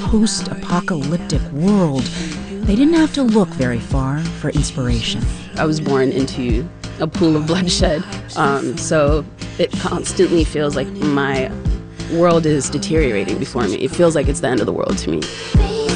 post-apocalyptic world, they didn't have to look very far for inspiration. I was born into a pool of bloodshed, so it constantly feels like my world is deteriorating before me. It feels like it's the end of the world to me.